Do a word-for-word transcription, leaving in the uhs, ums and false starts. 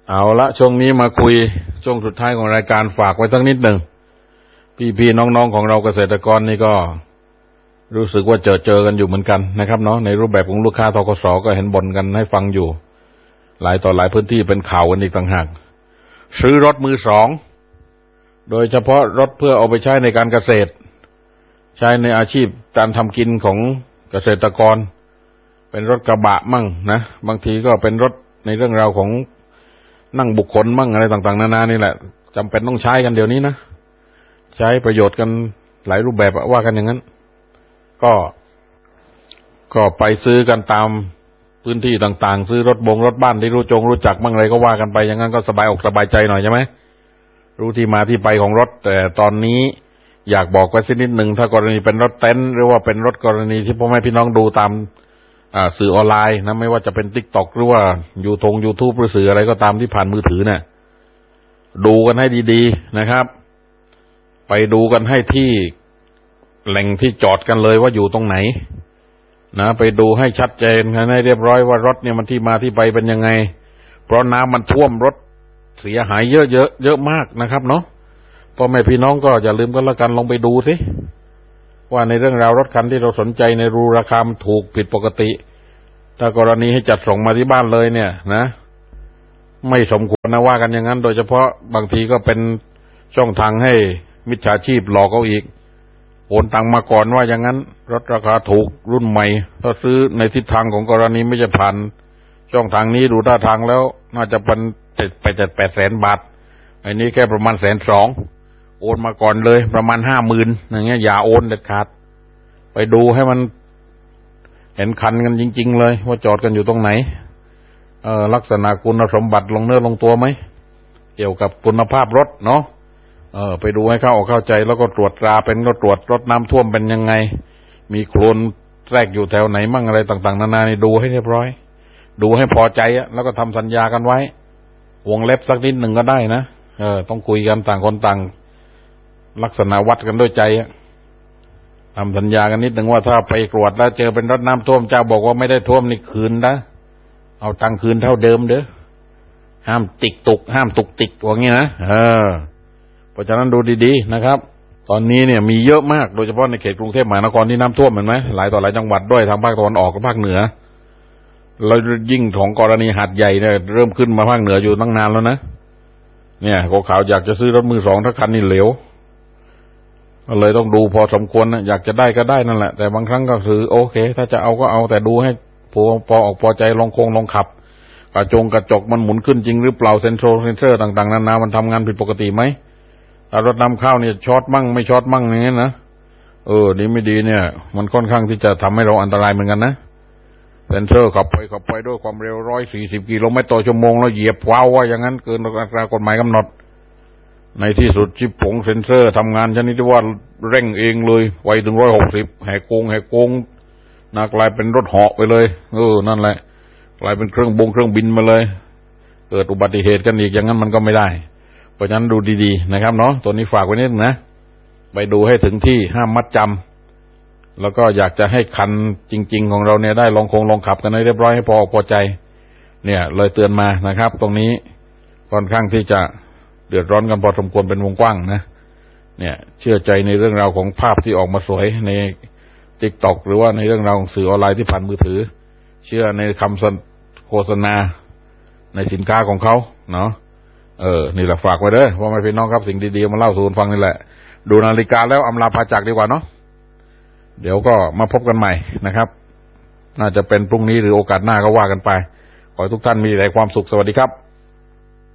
เอาละช่วงนี้มาคุยช่วงสุดท้ายของรายการฝากไว้สักนิดหนึ่งพี่ๆน้องๆของเราเกษตรกรนี่ก็รู้สึกว่าเจอเจอกันอยู่เหมือนกันนะครับเนาะในรูปแบบของลูกค้าธกส.ก็เห็นบ่นกันให้ฟังอยู่หลายต่อหลายพื้นที่เป็นข่าวกันอีกต่างหากซื้อรถมือสองโดยเฉพาะรถเพื่อเอาไปใช้ในการเกษตรใช้ในอาชีพการทำกินของเกษตรกรเป็นรถกระบะมั่งนะบางทีก็เป็นรถในเรื่องราวของนั่งบุคคลมั่งอะไรต่างๆนานานี่แหละจำเป็นต้องใช้กันเดี๋ยวนี้นะใช้ประโยชน์กันหลายรูปแบบว่ากันอย่างนั้นก็ก็ไปซื้อกันตามพื้นที่ต่างๆซื้อรถบงรถบ้านที่รู้จงรู้จักมั่งอะไรก็ว่ากันไปอย่างนั้นก็สบายอกสบายใจหน่อยใช่ไหมรู้ที่มาที่ไปของรถแต่ตอนนี้อยากบอกไว้สักนิดหนึ่งถ้ากรณีเป็นรถเต็นท์หรือว่าเป็นรถกรณีที่พ่อแม่พี่น้องดูตามอ่าสื่อออนไลน์นะไม่ว่าจะเป็น TikTok หรือว่ายูทง YouTube หรือสื่ออะไรก็ตามที่ผ่านมือถือเนี่ยดูกันให้ดีๆนะครับไปดูกันให้ที่แหล่งที่จอดกันเลยว่าอยู่ตรงไหนนะไปดูให้ชัดเจนให้เรียบร้อยว่ารถเนี่ยมันที่มาที่ไปเป็นยังไงเพราะน้ำมันท่วมรถเสียหายเยอะๆเยอะมากนะครับเนาะพ่อแม่พี่น้องก็อย่าลืมกันละกันลองไปดูสิว่าในเรื่องราวรถคันที่เราสนใจในรูราคามันถูกผิดปกติถ้ากรณีให้จัดส่งมาที่บ้านเลยเนี่ยนะไม่สมควรนะว่ากันอย่างนั้นโดยเฉพาะบางทีก็เป็นช่องทางให้มิจฉาชีพหลอกเอาอีกโอนตังมาก่อนว่าอย่างนั้นรถราคาถูกรุ่นใหม่ถ้าซื้อในทิศทางของกรณีไม่จะผ่านช่องทางนี้ดูท่าทางแล้วน่าจะเป็นเจ็ดไปเจ็ดแปดแสนบาทอันนี้แค่ประมาณแสนสองโอนมาก่อนเลยประมาณห้าหมื่นอย่างเงี้ยอย่าโอนเด็ดขาดไปดูให้มันเห็นคันกันจริงๆเลยว่าจอดกันอยู่ตรงไหนเอ่อลักษณะคุณสมบัติลงเนื้อลงตัวไหมเกี่ยวกับคุณภาพรถเนาะเออไปดูให้เข้าออกเข้าใจแล้วก็ตรวจตราเป็นก็ตรวจรถน้ำท่วมเป็นยังไงมีโคลนแทรกอยู่แถวไหนมั่งอะไรต่างๆนานานี่ดูให้เรียบร้อยดูให้พอใจอะแล้วก็ทำสัญญากันไว้วงเล็บสักนิดหนึ่งก็ได้นะเออต้องคุยกันต่างคนต่างลักษณะวัดกันด้วยใจอะทำสัญญากันนิดหนึ่งว่าถ้าไปตรวจแล้วเจอเป็นรถน้ำท่วมเจ้าบอกว่าไม่ได้ท่วมนี่คืนนะเอาตังค์คืนเท่าเดิมเด้อห้ามติกตุกห้ามตุกติกว่างี้นะเออเพราะฉะนั้นดูดีๆนะครับตอนนี้เนี่ยมีเยอะมากโดยเฉพาะในเขตกรุงเทพมหานครที่น้ำท่วมเห็นไหมหลายต่อหลายจังหวัดด้วยทางภาคตะวันออกกับภาคเหนือแล้วยิ่งของกรณีหาดใหญ่เนี่ยเริ่มขึ้นมาภาคเหนืออยู่ตั้งนานแล้วนะเนี่ยโกข่าวอยากจะซื้อรถมือสองถ้าคันนี่เหลวก็เลยต้องดูพอสมควรนะอยากจะได้ก็ได้นั่นแหละแต่บางครั้งก็คือโอเคถ้าจะเอาก็เอาแต่ดูให้พอพอออกพอใจลองคงลองขับกระจงกระจกมันหมุนขึ้นจริงหรือเปล่าเซนโซเซนเซอร์ต่างๆนานามันทำงานผิดปกติไหมถ้ารถนำเข้าเนี่ยช็อตมั่งไม่ช็อตมั่งอย่างนี้นะเออดีไม่ดีเนี่ยมันค่อนข้างที่จะทำให้เราอันตรายเหมือนกันนะเซนเซอร์ขับไปขับไปด้วยความเร็วร้อยสี่สิบกิโลเมตรต่อชั่วโมงแล้วเหยียบว้าวว่าอย่างนั้นเกินอัตรากฎหมายกำหนดในที่สุดชิปผงเซนเซอร์ทำงานชนิดที่ว่าเร่งเองเลยไวถึงร้อยหกสิบแหกโค้งแหกโค้งน่ากลายเป็นรถเหาะไปเลยเออนั่นแหละกลายเป็นเครื่องบงเครื่องบินมาเลยเกิดอุบัติเหตุกันอีกอย่างนั้นมันก็ไม่ได้เพราะฉะนั้นดูดีๆนะครับเนาะตัวนี้ฝากไว้นิดนึงนะไปดูให้ถึงที่ห้ามมัดจำแล้วก็อยากจะให้คันจริงๆของเราเนี่ยได้ลองคงลองขับกันให้เรียบร้อยให้พอพอใจเนี่ยเลยเตือนมานะครับตรงนี้ค่อนข้างที่จะเดือดร้อนกันพอสมควรเป็นวงกว้างนะเนี่ยเชื่อใจในเรื่องราวของภาพที่ออกมาสวยใน TikTok หรือว่าในเรื่องราวของสื่อออนไลน์ที่ผ่านมือถือเชื่อในคำโฆษณาในสินค้าของเขาเนาะเออนี่แหละฝากไว้เด้อว่าไม่พี่น้องครับสิ่งดีๆมาเล่าสู่กันฟังนี่แหละดูนาฬิกาแล้วอำลาพาจากดีกว่าเนาะเดี๋ยวก็มาพบกันใหม่นะครับน่าจะเป็นพรุ่งนี้หรือโอกาสหน้าก็ว่ากันไปขอให้ทุกท่านมีแต่ความสุขสวัสดีครับ